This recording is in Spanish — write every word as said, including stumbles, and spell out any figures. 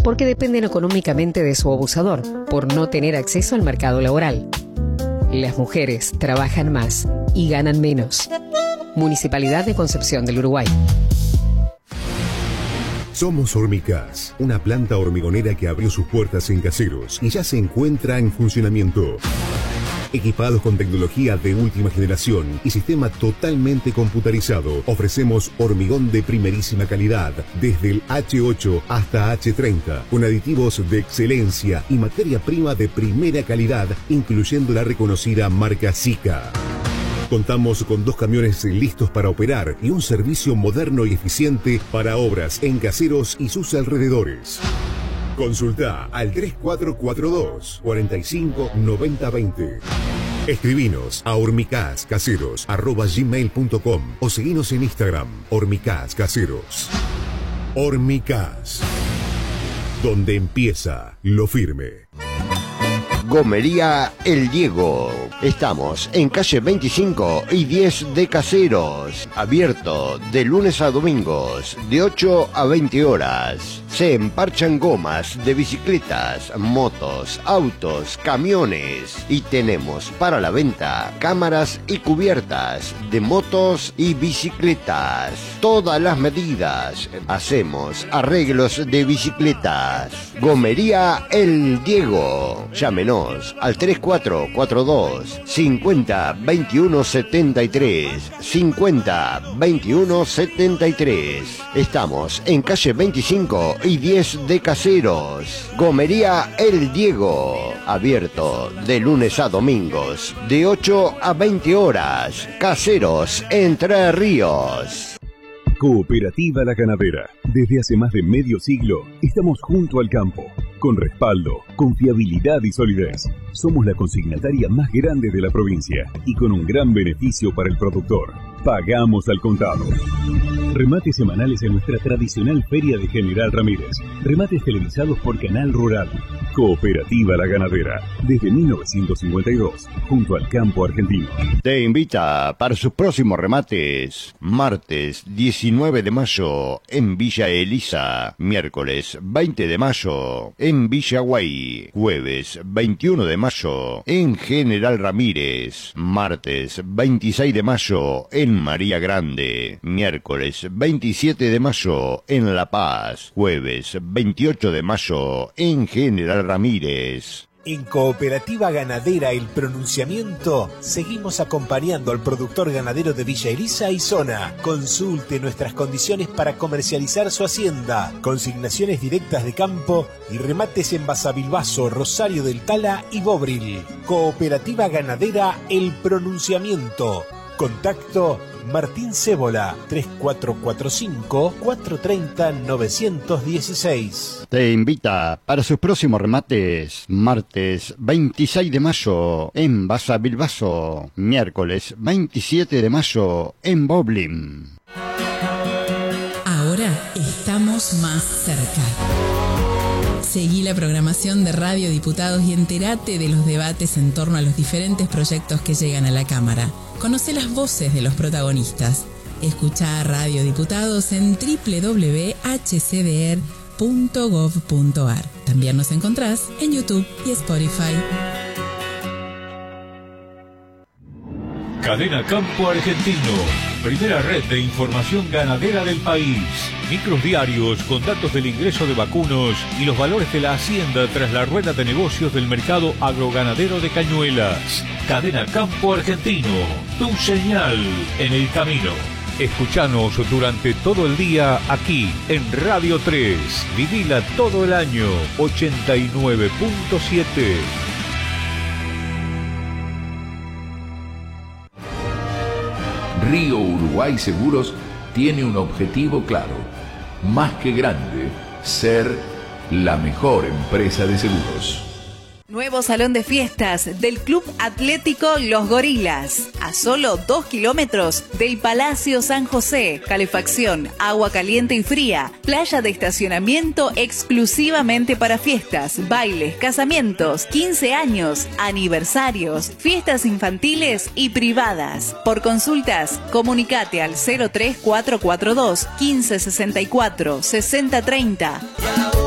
porque dependen económicamente de su abusador por no tener acceso al mercado laboral. Las mujeres trabajan más y ganan menos. Municipalidad de Concepción del Uruguay. Somos Hormicas, una planta hormigonera que abrió sus puertas en Caseros y ya se encuentra en funcionamiento. Equipados con tecnología de última generación y sistema totalmente computarizado, ofrecemos hormigón de primerísima calidad, desde el hache ocho hasta hache treinta, con aditivos de excelencia y materia prima de primera calidad, incluyendo la reconocida marca Sika. Contamos con dos camiones listos para operar y un servicio moderno y eficiente para obras en Caseros y sus alrededores. Consulta al tres cuatro cuatro dos, cuatro cinco, nueve cero dos cero. Escribinos a hormicascaseros arroba gmail punto com o seguinos en Instagram, hormicascaseros. Hormicas, donde empieza lo firme. Gomería El Diego. Estamos en calle veinticinco y diez de Caseros. Abierto de lunes a domingos, de ocho a veinte horas. Se emparchan gomas de bicicletas, motos, autos, camiones. Y tenemos para la venta cámaras y cubiertas de motos y bicicletas. Todas las medidas. Hacemos arreglos de bicicletas. Gomería El Diego. Llámenos al tres cuatro cuatro dos, cincuenta, veintiuno, setenta y tres, cincuenta, veintiuno, setenta y tres. Estamos en calle veinticinco y diez de Caseros. Gomería El Diego. Abierto de lunes a domingos, de ocho a veinte horas. Caseros, Entre Ríos. Cooperativa La Ganadera. Desde hace más de medio siglo estamos junto al campo, con respaldo, confiabilidad y solidez. Somos la consignataria más grande de la provincia y con un gran beneficio para el productor. Pagamos al contado. Remates semanales en nuestra tradicional Feria de General Ramírez. Remates televisados por Canal Rural. Cooperativa La Ganadera. Desde mil novecientos cincuenta y dos, junto al campo argentino. Te invita para sus próximos remates. Martes diecinueve de mayo en Villa Elisa. Miércoles veinte de mayo en Villa Guay. Jueves veintiuno de mayo en General Ramírez. Martes veintiséis de mayo en María Grande. Miércoles veintisiete de mayo en La Paz. Jueves veintiocho de mayo en General Ramírez. En Cooperativa Ganadera El Pronunciamiento seguimos acompañando al productor ganadero de Villa Elisa y zona. Consulte nuestras condiciones para comercializar su hacienda, consignaciones directas de campo y remates en Basavilbaso, Rosario del Tala y Bobril. Cooperativa Ganadera El Pronunciamiento. Contacto Martín Cébola, tres cuatro cuatro cinco, cuatro tres cero, nueve uno seis. Te invita para sus próximos remates. Martes veintiséis de mayo en Basavilbaso. Miércoles veintisiete de mayo en Boblin. Ahora estamos más cerca. Seguí la programación de Radio Diputados y entérate de los debates en torno a los diferentes proyectos que llegan a la Cámara. Conoce las voces de los protagonistas. Escuchá a Radio Diputados en doble u doble u doble u punto h c d r punto gov punto a r. También nos encontrás en YouTube y Spotify. Cadena Campo Argentino, primera red de información ganadera del país. Micros diarios con datos del ingreso de vacunos y los valores de la hacienda tras la rueda de negocios del mercado agroganadero de Cañuelas. Cadena Campo Argentino, tu señal en el camino. Escuchanos durante todo el día aquí en Radio tres. Vivila todo el año, ochenta y nueve punto siete. Río Uruguay Seguros tiene un objetivo claro, más que grande, ser la mejor empresa de seguros. Nuevo salón de fiestas del Club Atlético Los Gorilas, a solo dos kilómetros del Palacio San José. Calefacción, agua caliente y fría, playa de estacionamiento exclusivamente para fiestas, bailes, casamientos, quince años, aniversarios, fiestas infantiles y privadas. Por consultas, comunicate al cero tres cuatro cuatro dos, quince sesenta y cuatro, sesenta treinta.